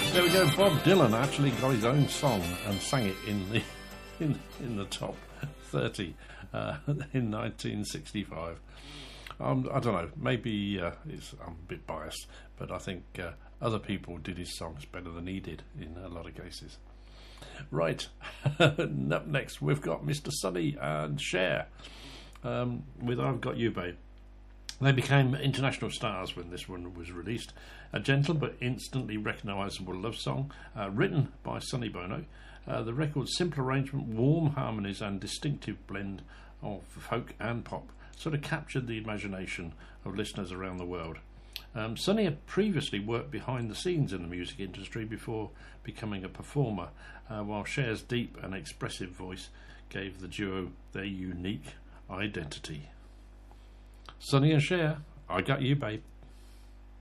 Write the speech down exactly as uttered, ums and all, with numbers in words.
There we go. Bob Dylan actually got his own song and sang it in the in, in the top thirty uh, in nineteen sixty-five. Um, I don't know. Maybe uh, it's, I'm a bit biased, but I think uh, other people did his songs better than he did in a lot of cases. Right. Up next, we've got Mister Sonny and Cher um, with "I've Got You, Babe." They became international stars when this one was released. A gentle but instantly recognisable love song, uh, written by Sonny Bono. Uh, the record's simple arrangement, warm harmonies and distinctive blend of folk and pop sort of captured the imagination of listeners around the world. Um, Sonny had previously worked behind the scenes in the music industry before becoming a performer, uh, while Cher's deep and expressive voice gave the duo their unique identity. Sonny and Cher, I Got You, Babe.